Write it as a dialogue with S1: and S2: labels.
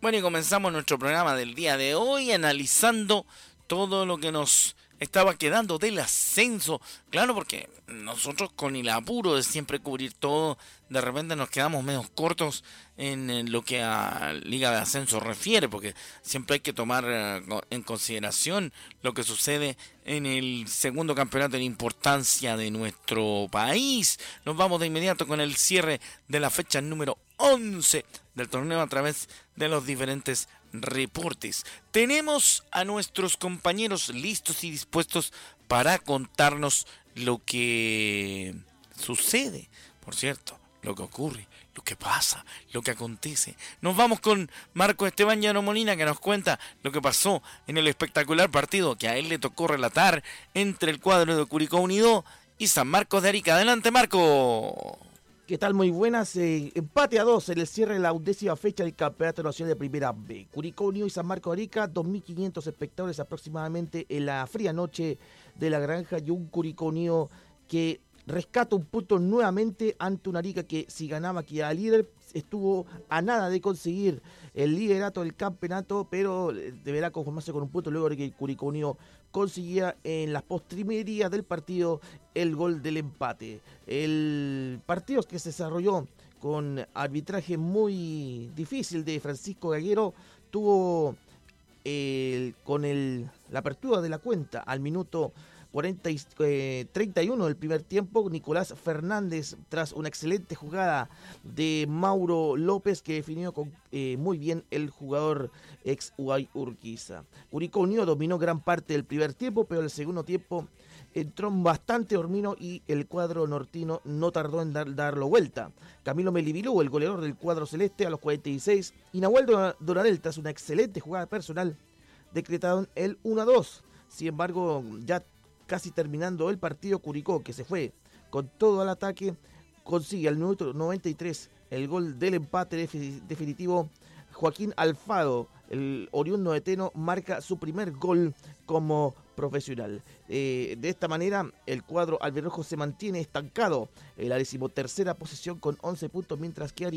S1: Bueno, y comenzamos nuestro programa del día de hoy analizando todo lo que nos estaba quedando del ascenso. Claro, porque nosotros con el apuro de siempre cubrir todo, de repente nos quedamos medio cortos en lo que a Liga de Ascenso refiere, porque siempre hay que tomar en consideración lo que sucede en el segundo campeonato de importancia de nuestro país. Nos vamos de inmediato con el cierre de la fecha número 11 del torneo a través de los diferentes reportes. Tenemos a nuestros compañeros listos y dispuestos para contarnos lo que sucede, por cierto, lo que ocurre, lo que pasa, lo que acontece. Nos vamos con Marco Esteban Llano Molina, que nos cuenta lo que pasó en el espectacular partido que a él le tocó relatar entre el cuadro de Curicó Unido y San Marcos de Arica. Adelante, Marco.
S2: ¿Qué tal? Muy buenas. Empate a 2 en el cierre de la 11ª fecha del Campeonato Nacional de Primera B. Curicó Unido y San Marcos de Arica, 2.500 espectadores aproximadamente en la fría noche de la granja, y un Curicó Unido que rescata un punto nuevamente ante un Arica que, si ganaba, quedaba líder. Estuvo a nada de conseguir el liderato del campeonato, pero deberá conformarse con un punto luego de que el Curicó Unido conseguía en las postrimerías del partido el gol del empate. El partido que se desarrolló con arbitraje muy difícil de Francisco Gaguero tuvo la apertura de la cuenta al minuto 31 del primer tiempo. Nicolás Fernández, tras una excelente jugada de Mauro López, que definió muy bien el jugador ex Uruguay Urquiza. Curicó Unido dominó gran parte del primer tiempo, pero el segundo tiempo entró bastante dormido y el cuadro nortino no tardó en darlo vuelta. Camilo Melibilú, el goleador del cuadro celeste, a los 46, y Nahuel Doradel, tras una excelente jugada personal, decretaron el 1-2. Sin embargo, ya casi terminando el partido, Curicó, que se fue con todo al ataque, consigue al minuto 93 el gol del empate definitivo. Joaquín Alfaro, el oriundo de Teno, marca su primer gol como profesional. De esta manera, el cuadro albirrojo se mantiene estancado en la 13ª posición con 11 puntos, mientras que